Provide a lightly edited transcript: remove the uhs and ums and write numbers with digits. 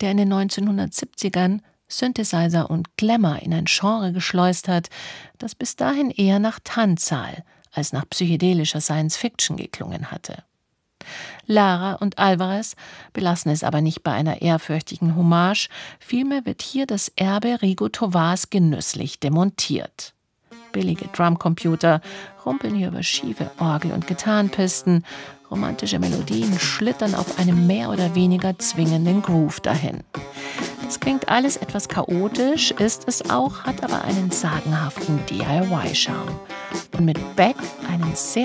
der in den 1970ern Synthesizer und Glamour in ein Genre geschleust hat, das bis dahin eher nach Tanzsaal als nach psychedelischer Science-Fiction geklungen hatte. Lara und Alvarez belassen es aber nicht bei einer ehrfürchtigen Hommage, vielmehr wird hier das Erbe Rigo Tovars genüsslich demontiert. Billige Drumcomputer rumpeln hier über schiefe Orgel- und Gitarrenpisten, romantische Melodien schlittern auf einem mehr oder weniger zwingenden Groove dahin. Das klingt alles etwas chaotisch, ist es auch, hat aber einen sagenhaften DIY-Charme. Und mit Beck einen sehr